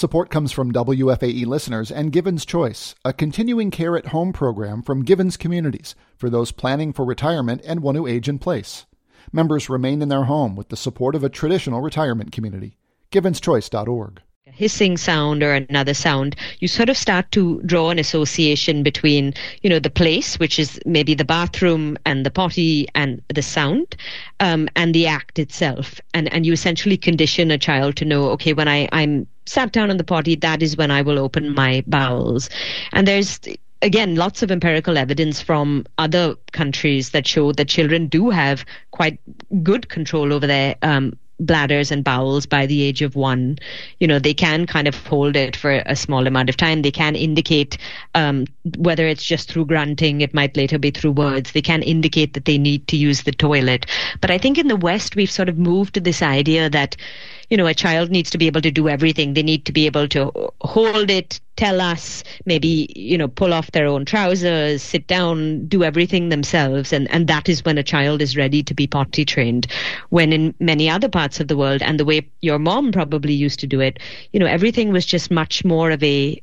Support comes from WFAE listeners and Givens Choice, a continuing care at home program from Givens Communities for those planning for retirement and want to age in place. Members remain in their home with the support of a traditional retirement community. GivensChoice.org. Hissing sound or another sound, you sort of start to draw an association between, the place, which is maybe the bathroom and the potty and the sound, and the act itself. And you essentially condition a child to know, okay, when I'm sat down on the potty, that is when I will open my bowels. And there's, again, lots of empirical evidence from other countries that show that children do have quite good control over their bladders and bowels by the age of 1. They can kind of hold it for a small amount of time. They can indicate whether it's just through grunting, it might later be through words. They can indicate that they need to use the toilet. But I think in the West, we've sort of moved to this idea that a child needs to be able to do everything. They need to be able to hold it, tell us, maybe, pull off their own trousers, sit down, do everything themselves. And that is when a child is ready to be potty trained. When in many other parts of the world, and the way your mom probably used to do it, everything was just much more of a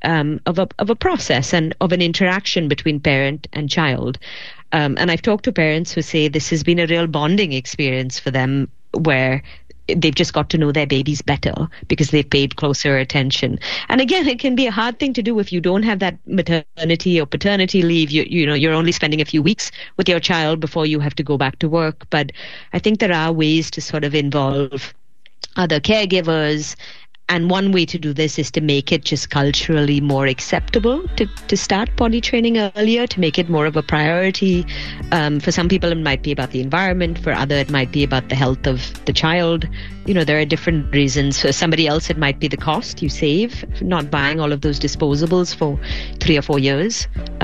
process and of an interaction between parent and child. And I've talked to parents who say this has been a real bonding experience for them, where they've just got to know their babies better because they've paid closer attention. And again, it can be a hard thing to do if you don't have that maternity or paternity leave. You're only spending a few weeks with your child before you have to go back to work. But I think there are ways to sort of involve other caregivers. And one way to do this is to make it just culturally more acceptable to start potty training earlier, to make it more of a priority. For some people, it might be about the environment. For others, it might be about the health of the child. There are different reasons. For somebody else, it might be the cost you save not buying all of those disposables for 3 or 4 years.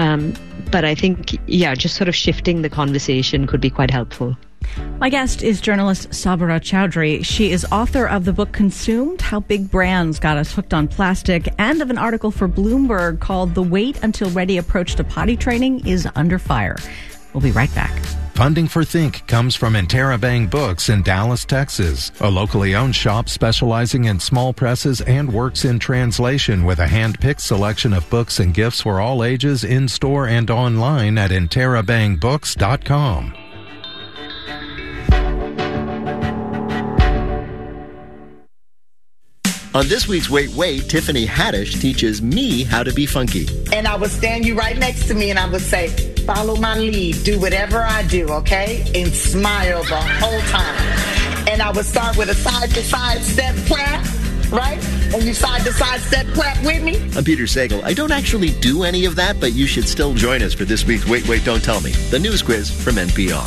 But I think, just sort of shifting the conversation could be quite helpful. My guest is journalist Sabra Chowdhury. She is author of the book Consumed: How Big Brands Got Us Hooked on Plastic, and of an article for Bloomberg called The Wait Until Ready Approach to Potty Training is Under Fire. We'll be right back. Funding for Think comes from Interabang Books in Dallas, Texas, a locally owned shop specializing in small presses and works in translation with a hand-picked selection of books and gifts for all ages in-store and online at interabangbooks.com. On this week's Wait, Wait, Tiffany Haddish teaches me how to be funky. And I would stand you right next to me and I would say, follow my lead, do whatever I do, okay? And smile the whole time. And I would start with a side-to-side step clap, right? And you side-to-side step clap with me. I'm Peter Sagal. I don't actually do any of that, but you should still join us for this week's Wait, Wait, Don't Tell Me, the news quiz from NPR.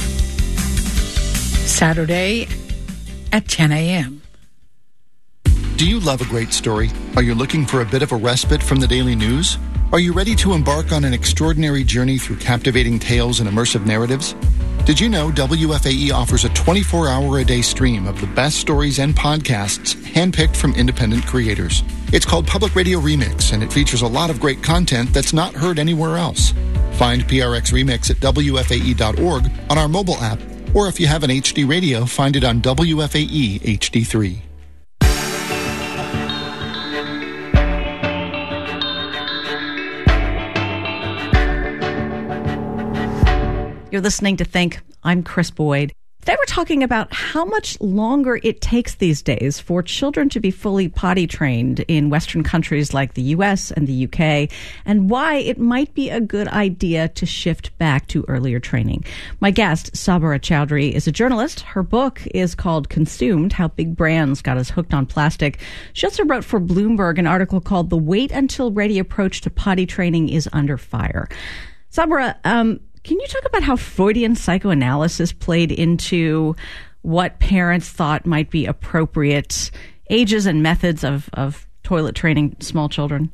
Saturday at 10 a.m. Do you love a great story? Are you looking for a bit of a respite from the daily news? Are you ready to embark on an extraordinary journey through captivating tales and immersive narratives? Did you know WFAE offers a 24-hour-a-day stream of the best stories and podcasts handpicked from independent creators? It's called Public Radio Remix, and it features a lot of great content that's not heard anywhere else. Find PRX Remix at WFAE.org on our mobile app, or if you have an HD radio, find it on WFAE HD3. You're listening to Think. I'm Chris Boyd. Today we're talking about how much longer it takes these days for children to be fully potty trained in Western countries like the US and the UK, and why it might be a good idea to shift back to earlier training. My guest, Sabra Chowdhury, is a journalist. Her book is called Consumed: How Big Brands Got Us Hooked on Plastic. She also wrote for Bloomberg an article called The Wait Until Ready Approach to Potty Training is Under Fire. Sabra, can you talk about how Freudian psychoanalysis played into what parents thought might be appropriate ages and methods of toilet training small children?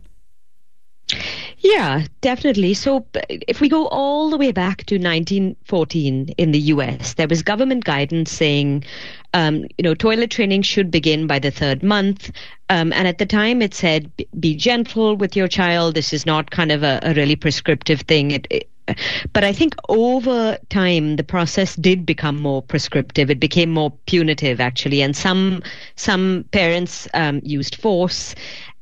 Yeah, definitely. So if we go all the way back to 1914 in the US, there was government guidance saying, toilet training should begin by the 3rd month. And at the time it said, be gentle with your child. This is not kind of a really prescriptive thing. But I think over time, the process did become more prescriptive. It became more punitive, actually. And some parents used force.